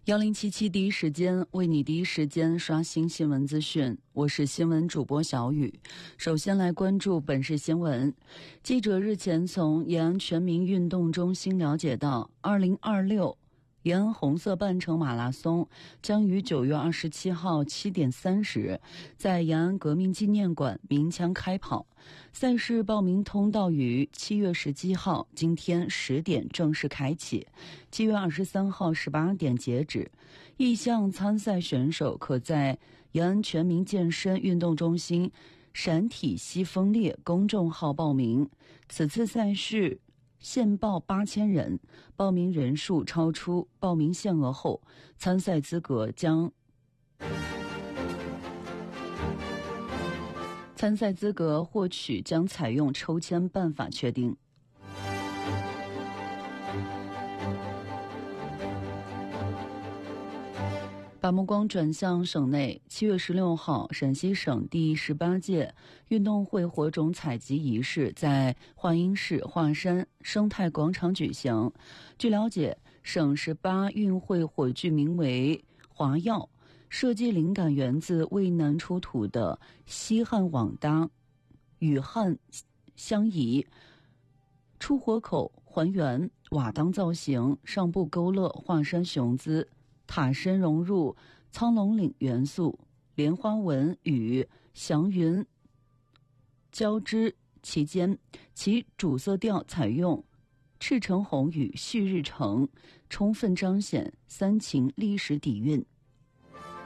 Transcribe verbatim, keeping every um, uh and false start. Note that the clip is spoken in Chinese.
幺零七七第一时间为你第一时间刷新新闻资讯，我是新闻主播小雨。首先来关注本市新闻。记者日前从延安全民运动中心了解到，二零二六延安红色半程马拉松将于九月二十七号七点三十在延安革命纪念馆鸣枪开跑，赛事报名通道于七月十七号今天十点正式开启，七月二十三号十八点截止。意向参赛选手可在延安全民健身运动中心陕体西风烈公众号报名。此次赛事限报八千人，报名人数超出报名限额后，参赛资格将参赛资格获取将采用抽签办法确定。把目光转向省内，七月十六号，陕西省第十八届运动会火种采集仪式在华阴市华山生态广场举行。据了解，省十八运会火炬名为华耀，设计灵感源自渭南出土的西汉网搭，与汉相宜，出火口还原瓦当造型，上部勾勒华山雄姿，塔身融入苍龙岭元素，莲花纹与祥云交织其间，其主色调采用赤橙红与旭日橙，充分彰显三秦历史底蕴。